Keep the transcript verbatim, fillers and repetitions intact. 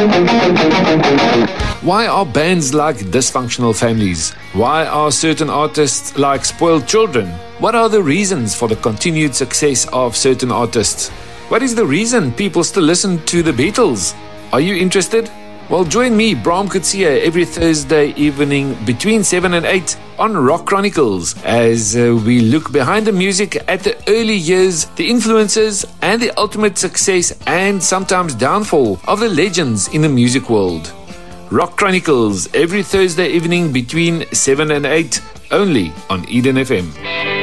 Why are bands like dysfunctional families? Why are certain artists like spoiled children? What are the reasons for the continued success of certain artists? What is the reason people still listen to the Beatles? Are you interested? Well, join me, Bram Kutsia, every Thursday evening between seven and eight on Rock Chronicles as uh, we look behind the music at the early years, the influences, and the ultimate success and sometimes downfall of the legends in the music world. Rock Chronicles every Thursday evening between seven and eight, only on Eden F M.